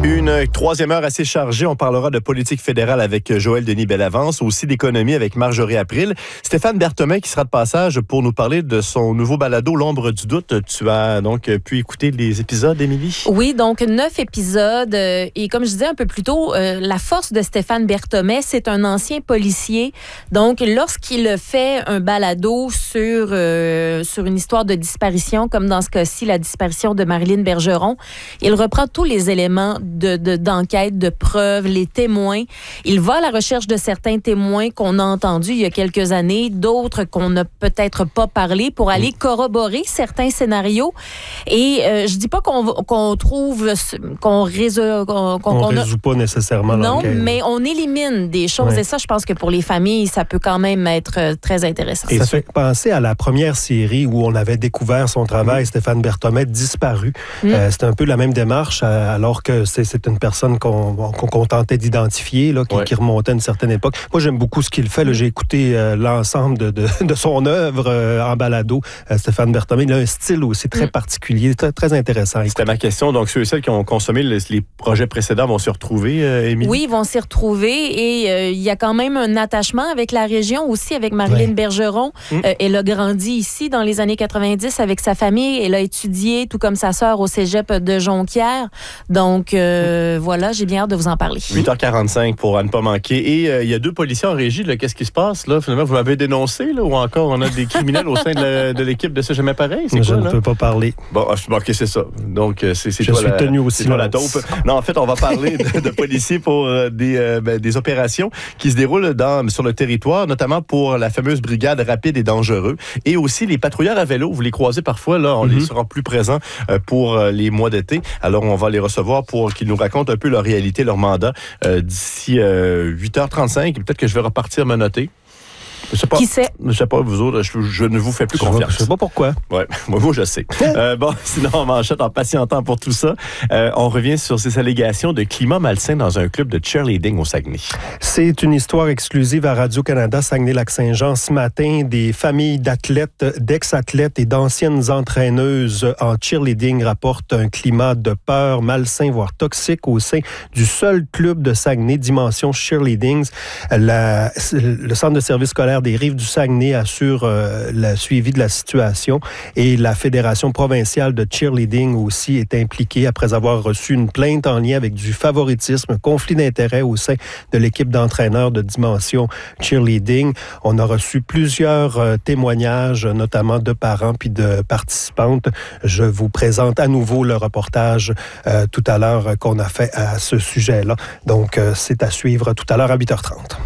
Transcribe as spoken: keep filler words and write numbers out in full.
Une troisième heure assez chargée. On parlera de politique fédérale avec Joël Denis Bellavance, aussi d'économie avec Marjorie April. Stéphane Berthomet qui sera de passage pour nous parler de son nouveau balado, L'ombre du doute. Tu as donc pu écouter les épisodes, Émilie? Oui, donc neuf épisodes. Et comme je disais un peu plus tôt, euh, la force de Stéphane Berthomet, c'est un ancien policier. Donc, lorsqu'il fait un balado sur, euh, sur une histoire de disparition, comme dans ce cas-ci, la disparition de Marilyn Bergeron, il reprend tous les éléments De, de, d'enquête, de preuves, les témoins. Il va à la recherche de certains témoins qu'on a entendus il y a quelques années, d'autres qu'on n'a peut-être pas parlé pour aller corroborer certains scénarios. Et euh, je dis pas qu'on, qu'on trouve, qu'on résout... Qu'on, qu'on, on qu'on résout a... pas nécessairement non, l'enquête. Non, mais on élimine des choses. Ouais. Et ça, je pense que pour les familles, ça peut quand même être très intéressant. Et ça fait penser à la première série où on avait découvert son travail, mmh. Stéphane Berthomet, disparu. Mmh. Euh, c'était un peu la même démarche, alors que c'est C'est une personne qu'on, qu'on, qu'on tentait d'identifier, là, qui, ouais. qui remontait à une certaine époque. Moi, j'aime beaucoup ce qu'il fait. Là. J'ai écouté euh, l'ensemble de, de, de son œuvre euh, en balado. Euh, Stéphane Berthomet, il a un style aussi très mm. particulier, très, très intéressant. C'était ma question. Donc, ceux et celles qui ont consommé les, les projets précédents vont s'y retrouver, euh, Émilie? Oui, ils vont s'y retrouver. Et euh, il y a quand même un attachement avec la région aussi, avec Marilyn ouais. Bergeron. Mm. Euh, elle a grandi ici dans les années quatre-vingt-dix avec sa famille. Elle a étudié, tout comme sa sœur, au cégep de Jonquière. Donc, euh, Euh, voilà, j'ai bien hâte de vous en parler. huit heures quarante-cinq pour à ne pas manquer. Et il euh, y a deux policiers en régie. Là. Qu'est-ce qui se passe? Là? Finalement, vous m'avez dénoncé là, ou encore on a des criminels au sein de, la, de l'équipe de C'est jamais pareil? C'est Je quoi, ne là? peux pas parler. Bon, OK, c'est ça. Donc, c'est, c'est Je toi suis la, tenu aussi. C'est toi la taupe. Non, en fait, on va parler de, de policiers pour euh, des, euh, ben, des opérations qui se déroulent dans, sur le territoire, notamment pour la fameuse brigade rapide et dangereux. Et aussi les patrouilleurs à vélo. Vous les croisez parfois. Là, on mm-hmm. les sera plus présents euh, pour euh, les mois d'été. Alors, on va les recevoir pour qu'ils nous racontent un peu leur réalité, leur mandat euh, d'ici euh, huit heures trente-cinq. Peut-être que je vais repartir me noter. Je sais pas, Qui sait? Je sais pas, vous autres, je, je ne vous fais plus je confiance. Je sais pas pourquoi. Ouais, moi, moi je sais. euh, bon, sinon, on manchette en patientant pour tout ça. Euh, on revient sur ces allégations de climat malsain dans un club de cheerleading au Saguenay. C'est une histoire exclusive à Radio-Canada Saguenay-Lac-Saint-Jean. Ce matin, des familles d'athlètes, d'ex-athlètes et d'anciennes entraîneuses en cheerleading rapportent un climat de peur malsain, voire toxique au sein du seul club de Saguenay, Dimension Cheerleading. La, le centre de service scolaire des Rives du Saguenay assure euh, le suivi de la situation et la Fédération provinciale de cheerleading aussi est impliquée après avoir reçu une plainte en lien avec du favoritisme, conflit d'intérêts au sein de l'équipe d'entraîneurs de Dimension Cheerleading. On a reçu plusieurs euh, témoignages, notamment de parents puis de participantes. Je vous présente à nouveau le reportage euh, tout à l'heure qu'on a fait à ce sujet-là. Donc, euh, c'est à suivre tout à l'heure à huit heures trente.